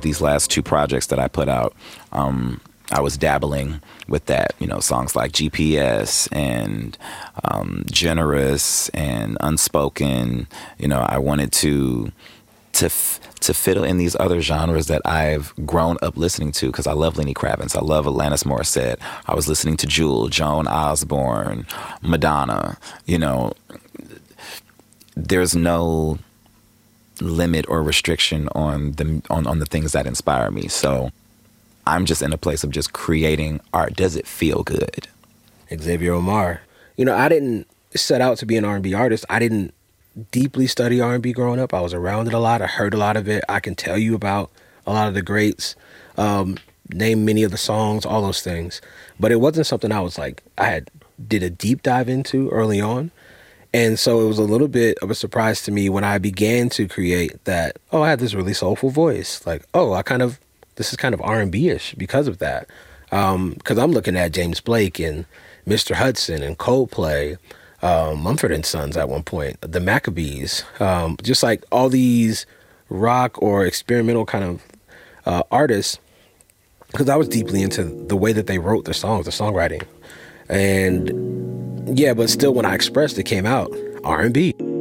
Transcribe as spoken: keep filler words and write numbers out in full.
these last two projects that I put out, um, I was dabbling with that, you know, songs like G P S and um, Generous and Unspoken. You know, I wanted to to f- to fiddle in these other genres that I've grown up listening to, because I love Lenny Kravitz, I love Alanis Morissette. I was listening to Jewel, Joan Osborne, Madonna. You know, there's no limit or restriction on the on, on the things that inspire me. So I'm just in a place of just creating art. Does it feel good? Xavier Omar. You know, I didn't set out to be an R and B artist. I didn't deeply study R and B growing up. I was around it a lot. I heard a lot of it. I can tell you about a lot of the greats, um, name many of the songs, all those things. But it wasn't something I was like, I had did a deep dive into early on. And so it was a little bit of a surprise to me when I began to create that, oh, I had this really soulful voice. Like, oh, I kind of, this is kind of R and B-ish because of that. Um, because I'm looking at James Blake and Mister Hudson and Coldplay, um, Mumford and Sons at one point, the Maccabees, um, just like all these rock or experimental kind of uh, artists, because I was deeply into the way that they wrote their songs, the songwriting. And yeah, but still when I expressed, it came out R and B.